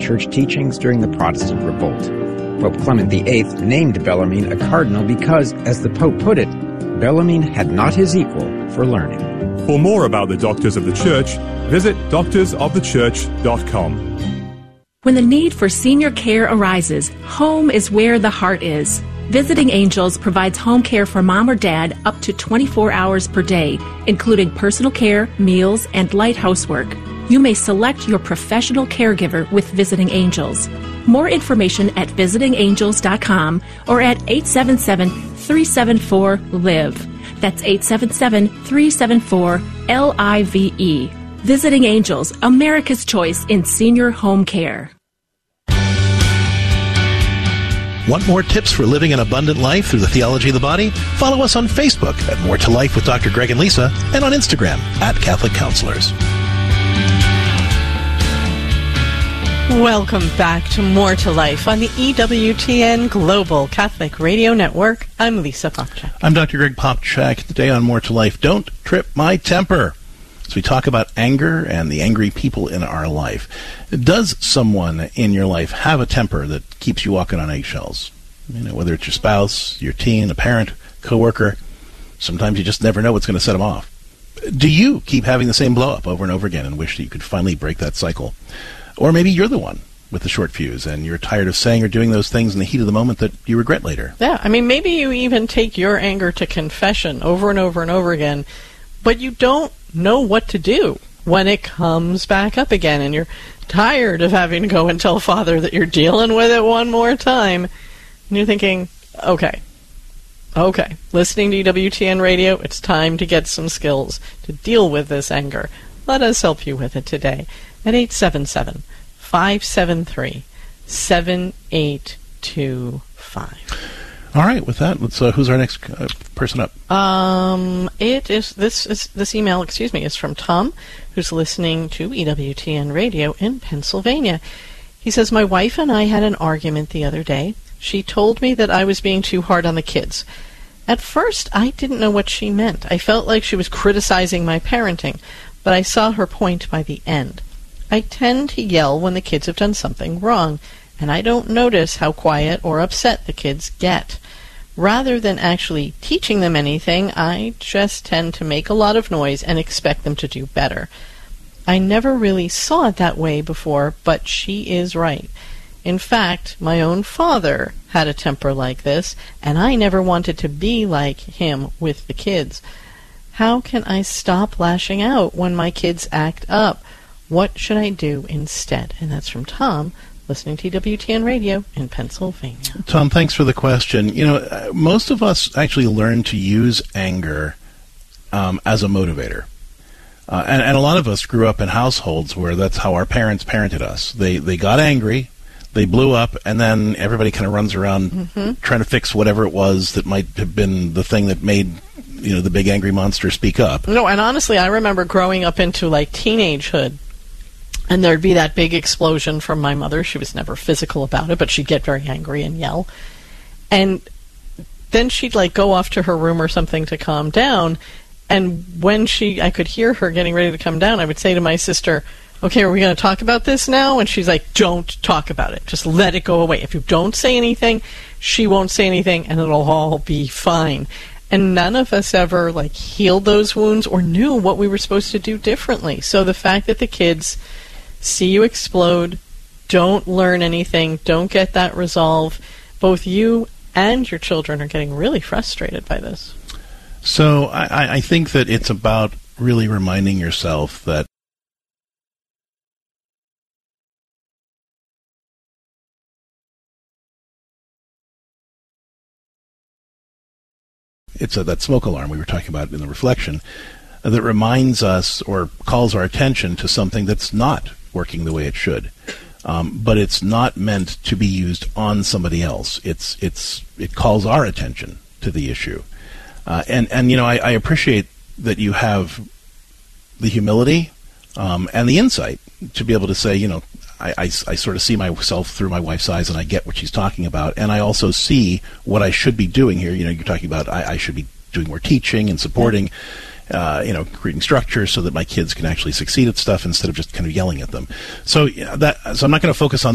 church teachings during the Protestant Revolt. Pope Clement VIII named Bellarmine a cardinal because, as the Pope put it, Bellarmine had not his equal for learning. For more about the Doctors of the Church, visit doctorsofthechurch.com. When the need for senior care arises, home is where the heart is. Visiting Angels provides home care for mom or dad up to 24 hours per day, including personal care, meals, and light housework. You may select your professional caregiver with Visiting Angels. More information at visitingangels.com or at 877-374-LIVE. That's 877-374-LIVE. Visiting Angels, America's choice in senior home care. Want more tips for living an abundant life through the theology of the body? Follow us on Facebook at More to Life with Dr. Greg and Lisa, and on Instagram at Catholic Counselors. Welcome back to More to Life on the EWTN Global Catholic Radio Network. I'm Lisa Popchak. I'm Dr. Greg Popchak. Today on More to Life, don't trip my temper. As we talk about anger and the angry people in our life. Does someone in your life have a temper that keeps you walking on eggshells? You know, whether it's your spouse, your teen, a parent, coworker, sometimes you just never know what's going to set them off. Do you keep having the same blow-up over and over again and wish that you could finally break that cycle? Or maybe you're the one with the short fuse and you're tired of saying or doing those things in the heat of the moment that you regret later. Yeah, I mean, maybe you even take your anger to confession over and over and over again, but you don't know what to do when it comes back up again, and you're tired of having to go and tell Father that you're dealing with it one more time, and you're thinking, okay, listening to EWTN Radio, it's time to get some skills to deal with this anger. Let us help you with it today at 877-573-7825. All right, with that, let's. Who's our next person up? This email is from Tom, who's listening to EWTN Radio in Pennsylvania. He says, my wife and I had an argument the other day. She told me that I was being too hard on the kids. At first, I didn't know what she meant. I felt like she was criticizing my parenting, but I saw her point by the end. I tend to yell when the kids have done something wrong, and I don't notice how quiet or upset the kids get. Rather than actually teaching them anything, I just tend to make a lot of noise and expect them to do better. I never really saw it that way before, but she is right. In fact, my own father had a temper like this, and I never wanted to be like him with the kids. How can I stop lashing out when my kids act up? What should I do instead? And that's from Tom, listening to WTN Radio in Pennsylvania. Tom, thanks for the question. You know, most of us actually learn to use anger as a motivator. And a lot of us grew up in households where that's how our parents parented us. They got angry, they blew up, and then everybody kind of runs around trying to fix whatever it was that might have been the thing that made, you know, the big angry monster speak up. No, and honestly, I remember growing up into, like, teenagehood, and there'd be that big explosion from my mother. She was never physical about it, but she'd get very angry and yell. And then she'd, like, go off to her room or something to calm down. And when I could hear her getting ready to come down, I would say to my sister, okay, are we going to talk about this now? And she's like, don't talk about it. Just let it go away. If you don't say anything, she won't say anything, and it'll all be fine. And none of us ever, like, healed those wounds or knew what we were supposed to do differently. So the fact that the kids see you explode, don't learn anything, don't get that resolve, both you and your children are getting really frustrated by this. So I think that it's about really reminding yourself that it's that smoke alarm we were talking about in the reflection that reminds us or calls our attention to something that's not working the way it should. But it's not meant to be used on somebody else. It calls our attention to the issue. And you know, I appreciate that you have the humility and the insight to be able to say, you know, I sort of see myself through my wife's eyes, and I get what she's talking about, and I also see what I should be doing here. You know, you're talking about I should be doing more teaching and supporting, you know, creating structures so that my kids can actually succeed at stuff instead of just kind of yelling at them. So I'm not going to focus on